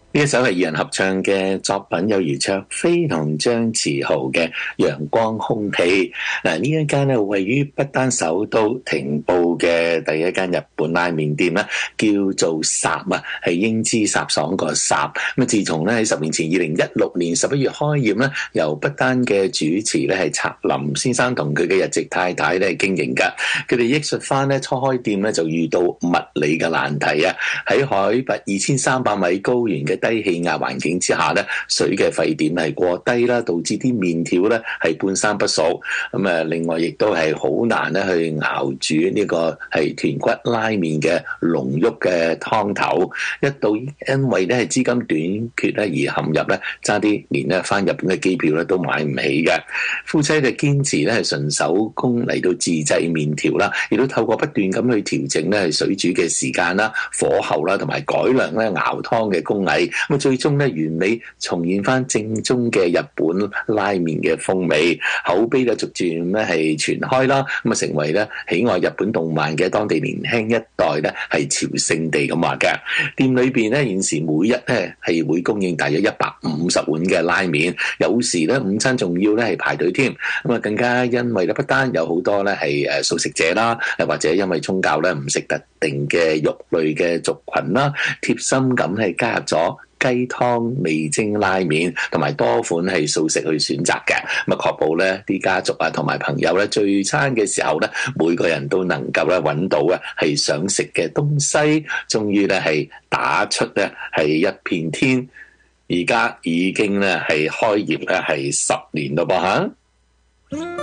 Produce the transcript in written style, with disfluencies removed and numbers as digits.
呢一首係二人合唱嘅作品，有余卓飛同張馳豪嘅《陽光空氣》。嗱，呢一間咧位於不丹首都廷布嘅第一間日本拉麵店咧，叫做霎啊，係英姿颯爽個霎。咁自從咧喺10年前2016年11月開業咧，由不丹嘅主持咧係策林先生同佢嘅日籍太太咧經營㗎。佢哋憶述翻咧初開店咧就遇到物理嘅難題啊，喺海拔2300米高原嘅低氣壓環境之下咧，水嘅沸點係過低啦，導致啲麵條咧係半生不熟。咁啊，另外亦都係好難咧去熬煮呢個係豚骨拉麵嘅濃郁嘅湯頭。一度因為咧係資金短缺咧而陷入咧差啲連咧翻日本嘅機票咧都買唔起嘅。夫妻就堅持咧係純手工嚟到自製麵條啦，亦都透過不斷咁去調整咧係水煮嘅時間啦、火候啦，同埋改良咧熬湯嘅工藝。咁最終咧完美重現翻正宗嘅日本拉麵嘅風味，口碑咧逐漸咧係傳開啦，咁啊成為咧喜愛日本動漫嘅當地年輕一代咧係朝聖地咁話嘅。店裏邊咧現時每日咧係會供應大約150碗嘅拉麵，有時咧午餐仲要咧係排隊添。咁啊更加因為咧不單有好多咧係素食者啦，或者因為宗教咧唔食特定嘅肉類嘅族群啦，貼心咁係加入咗雞湯味精拉麵同埋多款係素食去選擇嘅，咁啊確保咧啲家族啊同埋朋友咧聚餐嘅時候咧，每個人都能夠咧揾到啊係想食嘅東西，終於咧係打出咧係一片天，而家已經咧係開業咧係10年咯噃吓。